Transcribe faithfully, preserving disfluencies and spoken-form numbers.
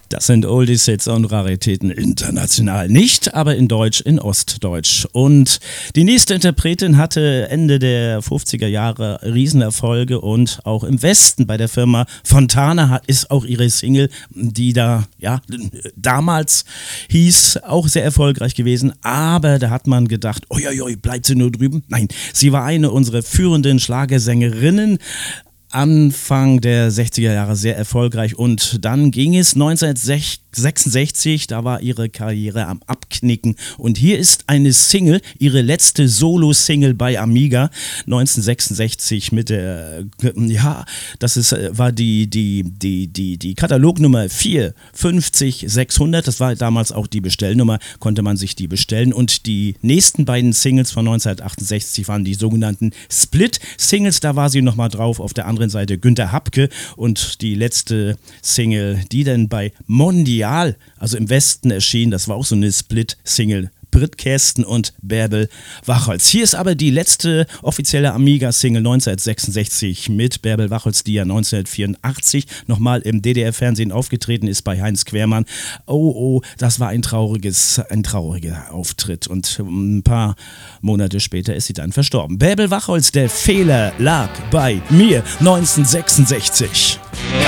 Das sind Oldies, Hits und Raritäten international. Nicht, aber in Deutsch, in Ostdeutsch. Und die nächste Interpretin hatte Ende der fünfziger Jahre Riesenerfolge und auch im Westen bei der Firma Fontana hat, ist auch ihre Single, die da, ja, damals hieß, auch sehr erfolgreich gewesen. Aber da hat man gedacht, uiuiui, bleibt sie nur drüben? Nein, sie war eine unserer führenden Schlagersängerinnen. Anfang der sechziger Jahre sehr erfolgreich und dann ging es neunzehnhundertsechsundsechzig, da war ihre Karriere am Abknicken und hier ist eine Single, ihre letzte Solo-Single bei Amiga neunzehnhundertsechsundsechzig mit der, ja, das ist, war die, die, die, die, die Katalognummer vier fünf sechshundert, das war damals auch die Bestellnummer, konnte man sich die bestellen und die nächsten beiden Singles von neunzehnhundertachtundsechzig waren die sogenannten Split-Singles, da war sie nochmal drauf, auf der anderen Seite Günter Hapke und die letzte Single, die dann bei Mondial, also im Westen erschien, das war auch so eine Split-Single, Britt Kersten und Bärbel Wachholz. Hier ist aber die letzte offizielle Amiga-Single neunzehnhundertsechsundsechzig mit Bärbel Wachholz, die ja neunzehnhundertvierundachtzig nochmal im D D R-Fernsehen aufgetreten ist bei Heinz Quermann. Oh, oh, das war ein trauriges, ein trauriger Auftritt und ein paar Monate später ist sie dann verstorben. Bärbel Wachholz, der Fehler lag bei mir neunzehnhundertsechsundsechzig.